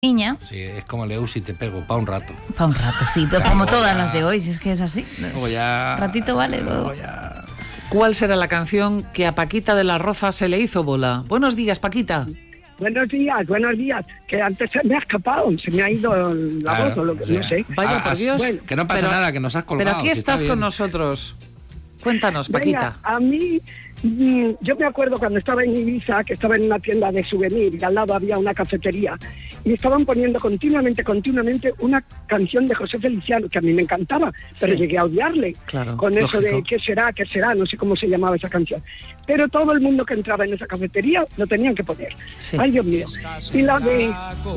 niña. Sí, es como Leus y te pego, pa' un rato. Pa' un rato, sí, pero Claro, como todas ya, las de hoy, si es que es así. Luego ya... Ratito vale, luego. Ya... ¿Cuál será la canción que a Paquita de la Roza se le hizo bola? Buenos días, Paquita. Buenos días. Que antes se me ha escapado, se me ha ido la voz o lo que, no sé. Vaya, por Dios. Bueno, que no pasa nada, que nos has colgado. Pero aquí si estás está con bien. nosotros. Cuéntanos, Venga, Paquita. a mí, yo me acuerdo cuando estaba en Ibiza, que estaba en una tienda de souvenir y al lado había una cafetería y estaban poniendo continuamente una canción de José Feliciano, que a mí me encantaba, pero Sí. llegué a odiarle. Claro, con eso lógico. de ¿qué será? No sé cómo se llamaba esa canción. Pero todo el mundo que entraba en esa cafetería lo tenían que poner. Sí. Ay, Dios mío. Y la de...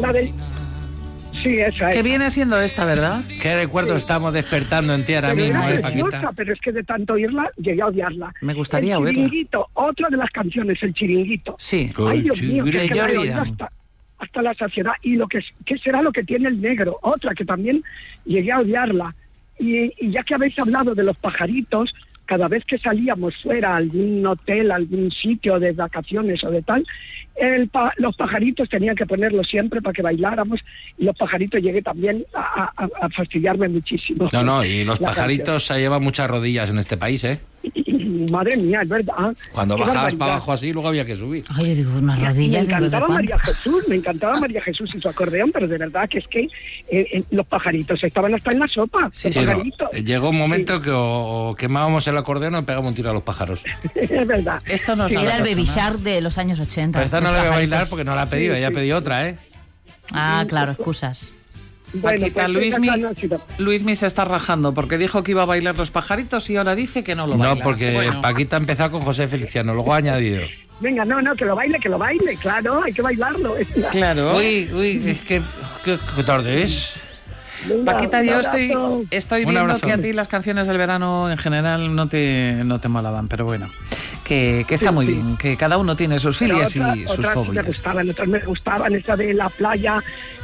Sí, esa es. Que viene siendo esta, ¿verdad? ¿Qué recuerdos estamos despertando en ti ahora Pero mismo, era Paquita? preciosa, pero es que de tanto oírla, llegué a odiarla. Me gustaría el oírla. Chiringuito, otra de las canciones, El Chiringuito. Sí. Ay, Dios mío, De es que la he Jordi oído Dan. hasta la saciedad. Y ¿qué será lo que tiene el negro? Otra que también llegué a odiarla. Y ya que habéis hablado de los pajaritos, cada vez que salíamos fuera a algún hotel, algún sitio de vacaciones o de tal, los pajaritos tenían que ponerlo siempre para que bailáramos, y los pajaritos llegué también a fastidiarme muchísimo. No, y los La pajaritos se llevan muchas rodillas en este país, ¿eh? canción. Madre mía, es verdad. Cuando Qué bajabas barbaridad. para abajo así, luego había que subir. Ay, yo digo, unas rodillas. Me digo, ¿de encantaba cuánto? me encantaba María Jesús y su acordeón, pero de verdad que es que los pajaritos estaban hasta en la sopa. Sí, los sí, no, pajaritos. llegó un momento que o quemábamos el acordeón o pegamos un tiro a los pájaros. Es verdad. Esto no es nada Era el Baby personal. Shark de los años 80. Pero esta no los la voy a pajaritos. bailar porque no la ha pedido, ella ha pedido otra, ¿eh? Ah, claro, excusas. Paquita, Luismi esa no ha sido. Luismi se está rajando porque dijo que iba a bailar los pajaritos y ahora dice que no lo baila. No, porque Bueno, Paquita ha empezado con José Feliciano, luego ha añadido. Venga, no, que lo baile, claro, hay que bailarlo. claro. Uy, es que... ¿Qué tarde es? Venga, Paquita, un yo abrazo. estoy Un viendo abrazo. que a ti las canciones del verano en general no te molaban, pero bueno, que está muy bien, que cada uno tiene sus Pero filias y sus otras sí me fobias. gustaban, otras me gustaban, esa de la playa,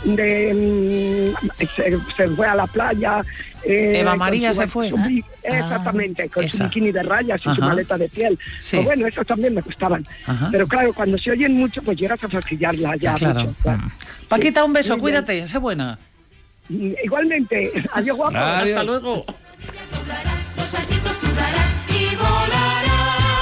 se fue a la playa. Eva con María su- se fue. Exactamente, con su esa. bikini de rayas y su Ajá. maleta de piel. Sí. Pues bueno, esas también me gustaban. Ajá. Pero claro, cuando se oyen mucho, pues llegas a fastidiarla ya. Claro. mucho, claro. Paquita, un beso, Muy bien. cuídate, sé buena. Igualmente, adiós guapo. Adiós. Hasta luego. Los saltitos tú darás y volarás.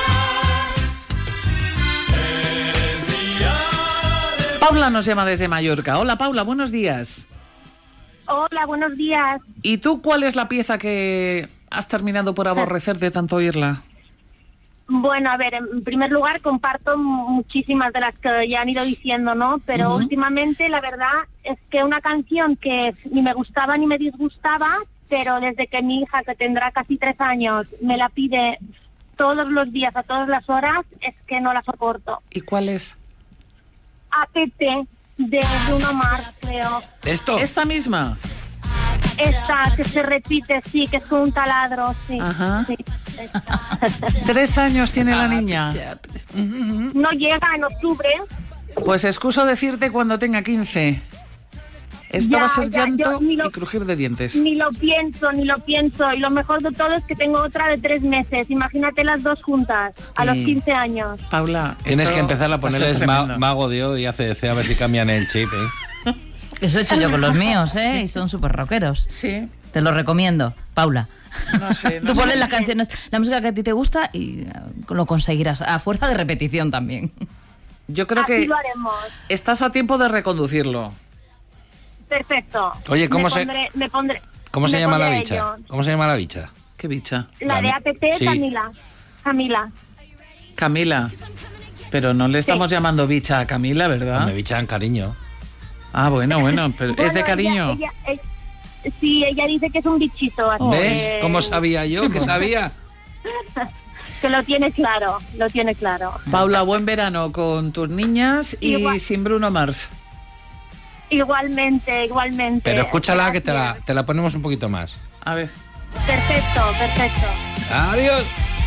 Paula nos llama desde Mallorca. Hola, Paula, buenos días. Hola, buenos días. ¿Y tú cuál es la pieza que has terminado por aborrecer de tanto oírla? Bueno, a ver, en primer lugar comparto muchísimas de las que ya han ido diciendo, ¿no? Pero últimamente la verdad es que una canción que ni me gustaba ni me disgustaba, pero desde que mi hija, que tendrá casi 3 años, me la pide todos los días, a todas las horas, es que no la soporto. ¿Y cuál es? APT de Bruno Mars, creo. ¿Esto? Esta misma. Esta que se repite, sí, que es con un taladro, sí. Ajá. Sí. 3 años tiene la niña. No llega en octubre. Pues excuso decirte cuando tenga 15. Esto Ya, va a ser ya, llanto yo ni lo- y crujir de dientes. Ni lo pienso. Y lo mejor de todo es que tengo otra de 3 meses. Imagínate las dos juntas, a los 15 años. Paula, Tienes esto que empezar a va ser ponerles tremendo. Mago de O y ACDC a ver si cambian el chip, ¿eh? Eso he hecho yo con los míos, ¿eh? Y son súper rockeros. Sí, Te lo recomiendo, Paula. no sé. Tú pones las canciones, la música que a ti te gusta y lo conseguirás, a fuerza de repetición también. Yo creo Así que lo haremos. estás a tiempo de reconducirlo. Perfecto. Oye, ¿cómo se me llama la pondré a bicha? ello. ¿Cómo se llama la bicha? ¿Qué bicha? La de APT, Sí. Camila. Camila. Pero no le estamos llamando bicha a Camila, ¿verdad? Me bichan cariño. Ah, bueno, pero es de Bueno, cariño. Sí, ella dice que es un bichito. Así ¿Ves? que- ¿Cómo sabía yo que sabía? Que lo tiene claro, Paula, buen verano con tus niñas y Igual. sin Bruno Mars. Igualmente. Pero escúchala que Gracias. te la ponemos un poquito más. A ver. Perfecto. Adiós.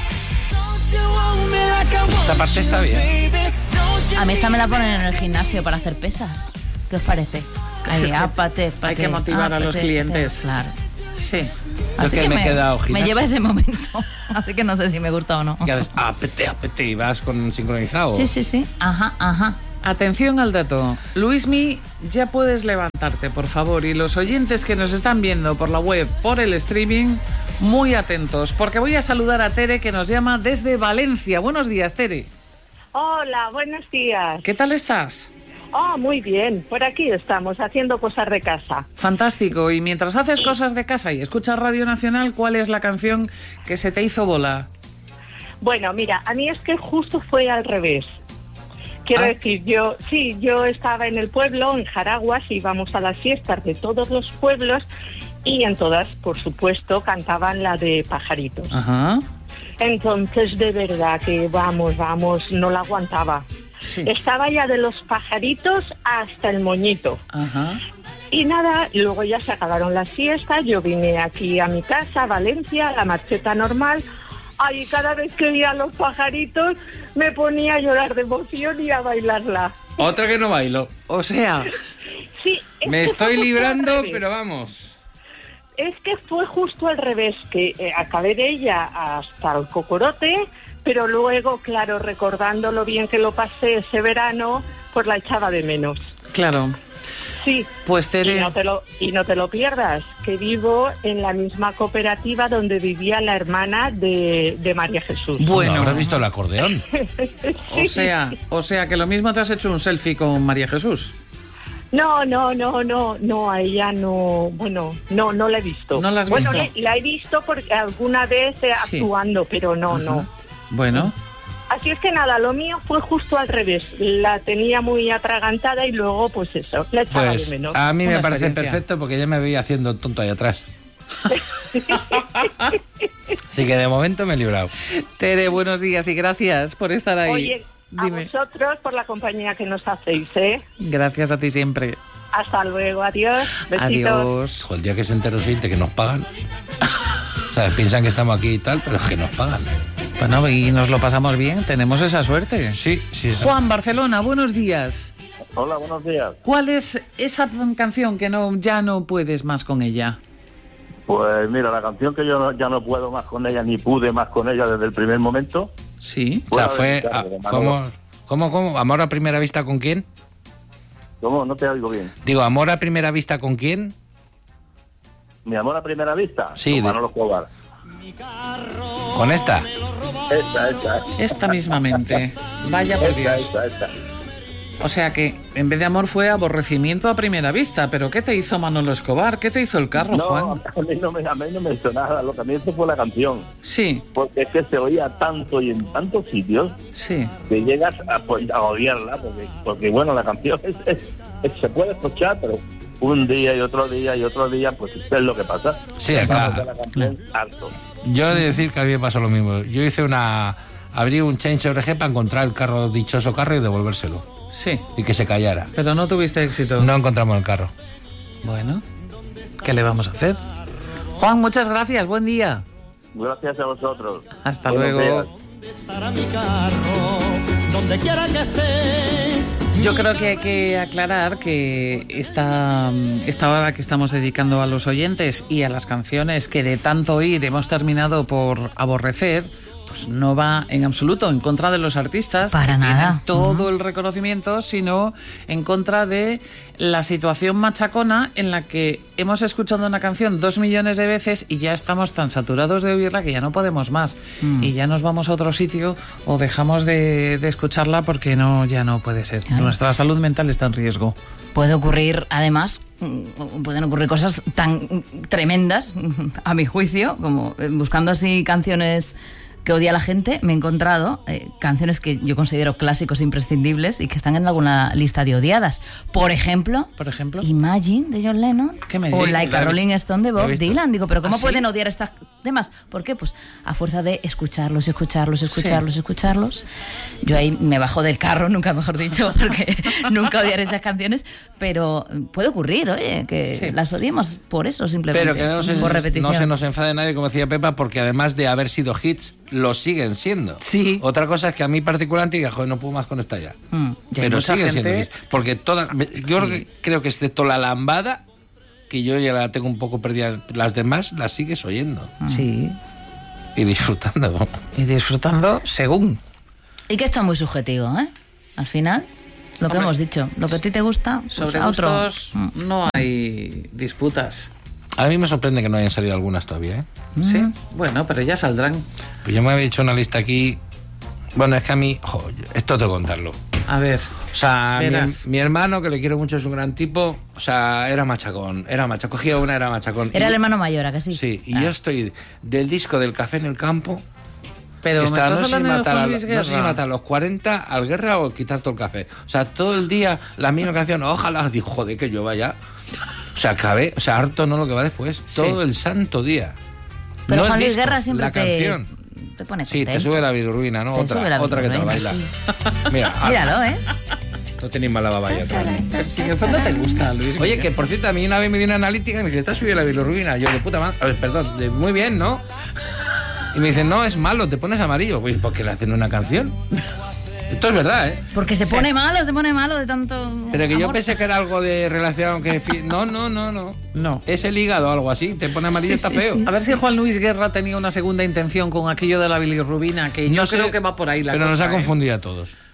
Esta parte está bien. A mí esta me la ponen en el gimnasio para hacer pesas. ¿Qué os parece? Ahí, Es que apate, hay que motivar a los clientes. Claro. Sí. Así que me he quedado me gimnasio. lleva ese momento. Así que no sé si me gusta o no. ¿Qué haces? Apete, y vas con sincronizado. Sí. Ajá. Atención al dato. Luismi, ya puedes levantarte, por favor. Y los oyentes que nos están viendo por la web, por el streaming, muy atentos, porque voy a saludar a Tere, que nos llama desde Valencia. Buenos días, Tere. Hola, buenos días. ¿Qué tal estás? Oh, muy bien. Por aquí estamos, haciendo cosas de casa. Fantástico. Y mientras haces cosas de casa y escuchas Radio Nacional, ¿cuál es la canción que se te hizo bola? Bueno, mira, a mí es que justo fue al revés. Quiero decir, yo estaba en el pueblo, en Jaraguas, íbamos a las fiestas de todos los pueblos y en todas, por supuesto, cantaban la de Pajaritos. Ajá. Entonces, de verdad que vamos, no la aguantaba. Sí. Estaba ya de los pajaritos hasta el moñito. Ajá. Y nada, luego ya se acabaron las fiestas, yo vine aquí a mi casa, a Valencia, a la marcheta normal. Ay, cada vez que oía los pajaritos me ponía a llorar de emoción y a bailarla. Otra que no bailo. O sea, Sí, Me estoy fue librando, justo al revés. pero vamos. Es que fue justo al revés, que acabé de ella hasta el cocorote, pero luego, claro, recordando lo bien que lo pasé ese verano, pues la echaba de menos. claro. Sí, Pues Tere, y no te lo pierdas, que vivo en la misma cooperativa donde vivía la hermana de María Jesús. Bueno. ¿Habrás visto el acordeón? o sea que lo mismo te has hecho un selfie con María Jesús. No, a ella no, bueno, no la he visto. ¿No la has bueno, visto? la he visto porque alguna vez Sí. actuando, pero no. Bueno, Así es que nada, lo mío fue justo al revés. La tenía muy atragantada y luego, pues eso, la echaba Pues de menos. a mí me Una parece experiencia. perfecto porque ya me veía haciendo el tonto ahí atrás. Así que de momento me he librado. Tere, buenos días y gracias por estar ahí. Oye, a Dime. vosotros por la compañía que nos hacéis, ¿eh? Gracias a ti siempre. Hasta luego, adiós. Besitos. Adiós. Ojo, el día que se enteró oyente que nos pagan. O sea, piensan que estamos aquí y tal, pero es que nos pagan. Bueno, y nos lo pasamos bien, tenemos esa suerte. Sí. Juan, Barcelona, buenos días. Hola, buenos días. ¿Cuál es esa canción que ya no puedes más con ella? Pues mira, la canción que yo ya no puedo más con ella, ni pude más con ella desde el primer momento. Sí. O sea, Fue fue... la de Manolo. ¿Cómo? ¿Amor a primera vista con quién? ¿Cómo? No te oigo bien. Digo, ¿amor a primera vista con quién? ¿Mi amor a primera vista? Sí, Con de- Manolo Escobar. ¿Con esta? Esta. Esta mismamente. Vaya por Dios. Esta. O sea que en vez de amor fue aborrecimiento a primera vista. ¿Pero qué te hizo Manolo Escobar? ¿Qué te hizo el carro, No, Juan? a mí no me hizo nada. Lo que me hizo fue la canción. Sí, Porque es que se oía tanto y en tantos sitios sí. que llegas a odiarla. Porque bueno, la canción se puede escuchar, pero un día y otro día, pues es lo que pasa. Sí, acá. Vamos a la canción harto. Yo he de decir que a mí me pasó lo mismo. Yo abrí un change ORG para encontrar el carro, dichoso carro, y devolvérselo. Sí, Y que se callara. pero no tuviste éxito. No encontramos el carro. Bueno, ¿qué le vamos a hacer? Juan, muchas gracias, buen día. Gracias a vosotros. Hasta Buenos luego. días. Para mi carro, donde quiera que esté. Yo creo que hay que aclarar que esta hora que estamos dedicando a los oyentes y a las canciones que de tanto oír hemos terminado por aborrecer, pues no va en absoluto en contra de los artistas Para que nada. tienen todo el reconocimiento, sino en contra de la situación machacona en la que hemos escuchado una canción 2 millones de veces y ya estamos tan saturados de oírla que ya no podemos más y ya nos vamos a otro sitio o dejamos de escucharla porque ya no puede ser. Claro. Nuestra salud mental está en riesgo. Puede ocurrir, además, pueden ocurrir cosas tan tremendas, a mi juicio, como buscando así canciones que odia la gente, me he encontrado canciones que yo considero clásicos imprescindibles y que están en alguna lista de odiadas. Por ejemplo, Imagine de John Lennon ¿Qué me o dices? Like a Rolling Stone de Lo he Bob visto. Dylan. Digo, pero ¿cómo ¿Ah, sí? pueden odiar estos temas? ¿Por qué? Pues a fuerza de escucharlos. Yo ahí me bajo del carro, nunca mejor dicho, porque nunca odiaré esas canciones, pero puede ocurrir, oye, que Sí. las odiemos por eso, simplemente. Pero que por repetición. no se nos enfade nadie, como decía Pepa, porque además de haber sido hits, lo siguen siendo. Sí. Otra cosa es que a mí particularmente diga, joder, no puedo más con esta ya. Y hay Pero mucha siguen siendo gente- hits. Porque yo creo que excepto la lambada, que yo ya la tengo un poco perdida, las demás las sigues oyendo. Sí. Y disfrutando. Y disfrutando según. Y que esto es muy subjetivo, ¿eh? Al final, Lo que hemos dicho, lo que a ti te gusta, pues Sobre a otro. gustos no hay disputas. A mí me sorprende que no hayan salido algunas todavía, ¿eh? Sí, bueno, pero ya saldrán. Pues yo me había hecho una lista aquí. Bueno, es que a mí, esto tengo que contarlo. A ver. O sea, verás. mi hermano, que le quiero mucho, es un gran tipo, o sea, era machacón. Cogía una, era machacón. Era Y- el hermano mayor, ¿a que sí? Sí, y yo estoy del disco del Café en el Campo. Pero me Está, estás no, sé si hablando de matar Juan a, Luis no sé si Guerra. matar a los 40 al Guerra o quitar todo el café. O sea, todo el día la misma canción, ojalá, digo, joder, que llueva ya. O sea, acabé, o sea, harto no lo que va después, todo el santo día. Pero No el Juan Luis disco, Guerra siempre la canción. te pone Sí, te contento. sube la bilirrubina, ¿no? Te sube la Otra que te bilirrubina, baila. Mira, Míralo, ¿eh? no tenéis mala babaya. Si en el fondo te gusta, Luis. Oye, que por cierto, a mí una vez me dio una analítica y me dice, ¿está subido la bilirrubina? Yo, de puta madre, a ver, perdón, muy bien, ¿no? Y me dice, no, es malo, te pones amarillo. Pues, ¿por qué le hacen una canción? Esto es verdad, ¿eh? Porque se pone malo de tanto. Pero que yo amor. pensé que era algo de relación que... No. No. Es el hígado o algo así, te pone amarillo, está feo. A ver si Juan Luis Guerra tenía una segunda intención con aquello de la bilirrubina, que yo No sé, creo que va por ahí la pero cosa. nos ha ¿eh? confundido a todos.